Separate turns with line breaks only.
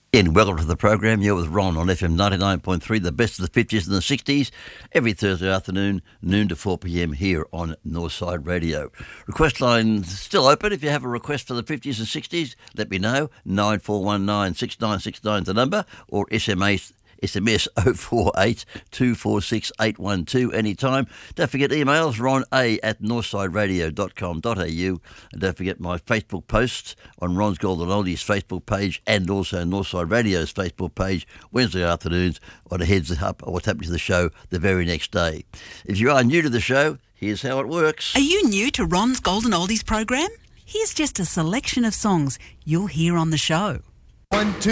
And welcome to the program. You're with Ron on FM 99.3, the best of the 50s and the 60s, every Thursday afternoon, noon to 4 p.m. here on Northside Radio. Request line still open. If you have a request for the 50s and 60s, let me know. 9419 6969 is the number, or SMS 048 246 812 anytime. Don't forget emails, ron@northsideradio.com.au, and don't forget my Facebook posts on Ron's Golden Oldies Facebook page and also Northside Radio's Facebook page Wednesday afternoons on a heads up of what's happening to the show the very next day. If you are new to the show, here's how it works.
Are you new to Ron's Golden Oldies program? Here's just a selection of songs you'll hear on the show.
1, 2